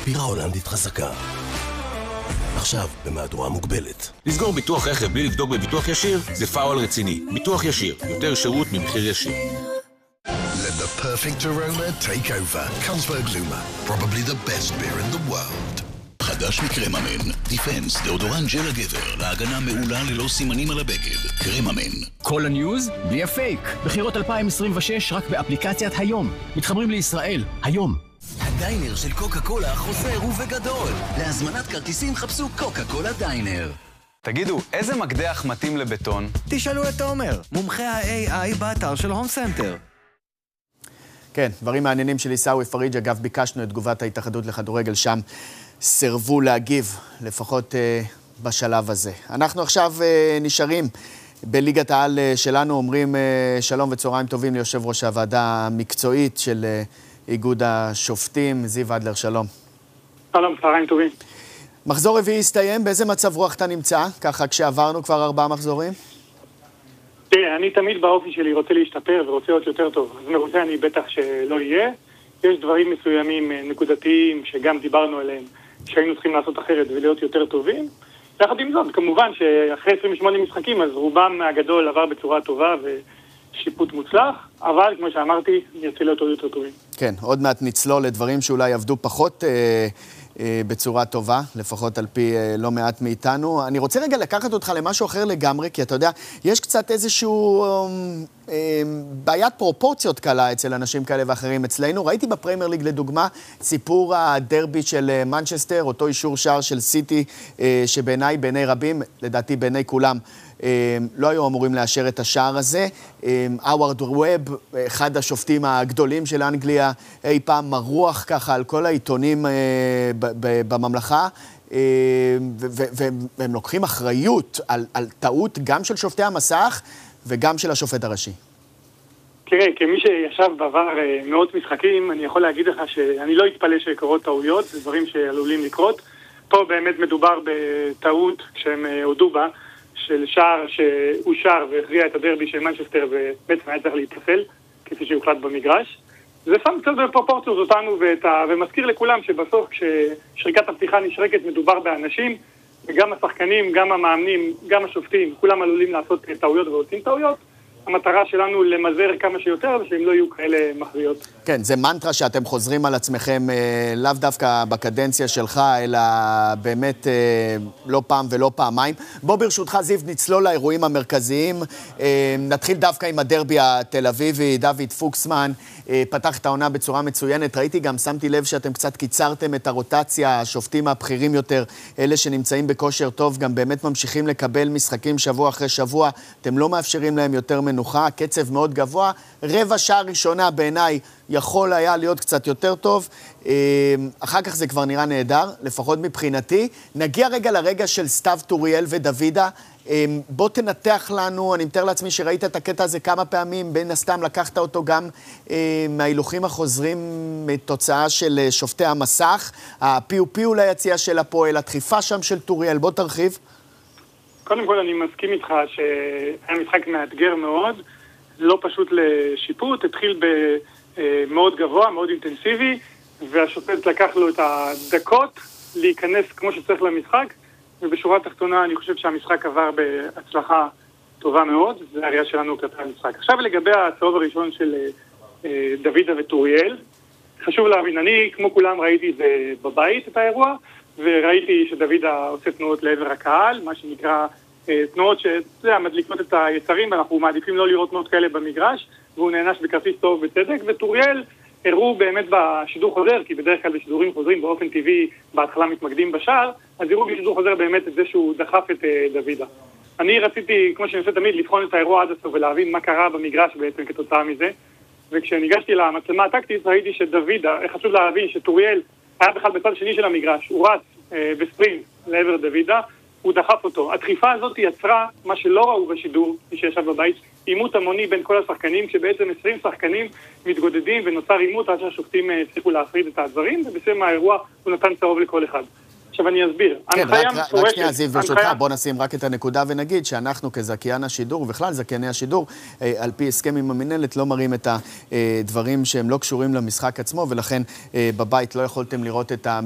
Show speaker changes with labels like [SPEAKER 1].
[SPEAKER 1] בירה הולנדית חזקה. עכשיו במהדורה מוגבלת.
[SPEAKER 2] לסגור ביטוח רכב בלי לבדוק בביטוח ישיר זה פאול רציני. ביטוח ישיר, יותר שירות ממחיר ישיר.
[SPEAKER 1] Let the perfect aroma take over. Carlsberg Luma, probably the best beer in the world.
[SPEAKER 3] חדש מקרממן, דיפנס, דאודורנט ג'ל הגבר, להגנה מעולה ללא סימנים על הבגד. קרממן.
[SPEAKER 4] כל הניוז בלי הפייק. בחירות 2026 רק באפליקציית היום. מתחברים לישראל, היום.
[SPEAKER 5] הדיינר של קוקה קולה חוזר ובגדול. להזמנת כרטיסים חפשו קוקה קולה דיינר.
[SPEAKER 6] תגידו, איזה מקדח מתאים לבטון?
[SPEAKER 7] תשאלו את תומר, מומחה ה-AI באתר של הום סנטר.
[SPEAKER 8] כן, דברים מעניינים של עיסאווי פריג'. אגב, ביקשנו את תגובת ההתאחדות לכדורגל, שם סרבו להגיב, לפחות בשלב הזה. אנחנו עכשיו נשארים בליגת העל שלנו, אומרים שלום וצהריים טובים ליושב ראש הוועדה המקצועית של איגוד השופטים, זיו אדלר, שלום.
[SPEAKER 9] שלום, צהריים טובים.
[SPEAKER 8] מחזור רביעי הסתיים, באיזה מצב רוח אתה נמצא? ככה כשעברנו כבר 4 מחזורים?
[SPEAKER 9] תראה, אני תמיד באופי שלי רוצה להשתפר ורוצה להיות יותר טוב. אז מרוצה אני בטח שלא יהיה. יש דברים מסוימים נקודתיים שגם דיברנו עליהם, שהיינו צריכים לעשות אחרת ולהיות יותר טובים. יחד עם זאת, כמובן שאחרי 28 משחקים, אז רובם הגדול עבר בצורה טובה ושיפוט מוצלח, אבל כמו שאמרתי, נרצה להיות עוד יותר טובים.
[SPEAKER 8] כן, עוד מעט נצלול לדברים שאולי עבדו פחות בצורה טובה, לפחות על פי לא מעט מאיתנו. אני רוצה רגע לקחת אותך למשהו אחר לגמרי, כי אתה יודע, יש קצת איזשהו בעיית פרופורציות קלה אצל אנשים כאלה ואחרים אצלנו. ראיתי בפרמייר ליג לדוגמה סיפור הדרבי של מנצ'סטר, אותו אישור שער של סיטי, שבעיניי, בעיני רבים, לדעתי בעיני כולם, לא היו אמורים לאשר את השער הזה. אווארד ווב, אחד השופטים הגדולים של אנגליה, אי פעם מרוח ככה על כל העיתונים בממלכה, והם לוקחים אחריות על טעות גם של שופטי המסך וגם של השופט הראשי.
[SPEAKER 9] תראה, כמי שישב בעבר מאות משחקים, אני יכול להגיד לך שאני לא אתפלא שקורות טעויות, זה דברים שעלולים לקרות. פה באמת מדובר בטעות שהם הודו בה, של שער שאושר והכריע את הדרבי של מנצ'סטר ובעצם היה צריך להתפסל, כפי שהוחלט במגרש. זה שם קצת בפרופורציות אותנו ומזכיר לכולם שבסוף כששריקת הפתיחה נשרקת מדובר באנשים, וגם השחקנים, גם המאמנים, גם השופטים, כולם עלולים לעשות טעויות ועושים טעויות. המטרה שלנו למזער כמה שיותר, ושהם לא יהיו כאלה מכריעות.
[SPEAKER 8] כן, זה מנטרה שאתם חוזרים על עצמכם, לאו דווקא בקדנציה שלך, אלא באמת לא פעם ולא פעמיים. בוא ברשותך, זיו, נצלול לאירועים המרכזיים. נתחיל דווקא עם הדרבי התל אביבי. דוד פוקסמן פתח את העונה בצורה מצוינת. ראיתי גם, שמתי לב שאתם קצת קיצרתם את הרוטציה, השופטים הבכירים יותר, אלה שנמצאים בכושר טוב, גם באמת ממשיכים לקבל משחקים שבוע אחרי שבוע. אתם לא מאפשרים להם יותר מנוחה, קצב מאוד גבוה. רבע שעה ראשונה בעיניי יכול היה להיות קצת יותר טוב. אחר כך זה כבר נראה נהדר, לפחות מבחינתי. נגיע רגע לרגע של סתיו טוריאל ודוידה. בוא תנתח לנו, אני מתאר לעצמי שראית את הקטע הזה כמה פעמים, בין הסתם לקחת אותו גם מההילוכים החוזרים מתוצאה של שופטי המסך, הפיו אולי יציאה של הפועל, הדחיפה שם של טוריאל, בוא תרחיב.
[SPEAKER 9] קודם כל אני מסכים איתך שהיה משחק מאתגר מאוד, לא פשוט לשיפוט, התחיל במאוד גבוה, מאוד אינטנסיבי, והשופט לקח לו את הדקות להיכנס כמו שצריך למשחק, ובשורה התחתונה אני חושב שהמשחק עבר בהצלחה טובה מאוד, זה הראייה שלנו כלפי המשחק. עכשיו לגבי הצהוב הראשון של דוידה וטוריאל, חשוב להבין, אני כמו כולם ראיתי זה בבית את האירוע, וראיתי שדוידה עושה תנועות לעבר הקהל, מה שנקרא תנועות שמדליקות את היצרים, ואנחנו מעדיפים לא לראות תנועות כאלה במגרש, והוא נענש בכרטיס טוב בצדק, וטוריאל הראו באמת בשידור חוזר, כי בדרך כלל בשידורים חוזרים באופן טבעי בהתחלה מתמקדים בשער, אז הראו בשידור חוזר באמת את זה שהוא דחף את דוידה. אני רציתי, כמו שאני עושה תמיד, לבחון את האירוע עד הסוף ולהבין מה קרה במגרש בעצם כתוצאה מזה, וכשניגשתי למצלמה הטקטית ראיתי שדוידה, חשוב להבין שטוריאל היה בכלל בצד השני של המגרש, הוא רץ בספרינט לעבר דוידה, הוא דחף אותו. הדחיפה הזאת יצרה מה שלא ראו בשידור, מי שישב בבית, עימות המוני בין כל השחקנים, שבעצם 20 שחקנים מתגודדים ונוצר עימות עד שהשופטים הצליחו להפריד את הדברים, ובסיים האירוע הוא נתן צהוב לכל אחד. עכשיו אני אסביר.
[SPEAKER 8] כן, רק שנייה זיו ברשותך, בוא נשים רק את הנקודה ונגיד שאנחנו כזכיין השידור, ובכלל זכייני השידור, על פי הסכם עם המנהלת, לא מראים את הדברים שהם לא קשורים למשחק עצמו, ולכן בבית לא יכולתם לראות את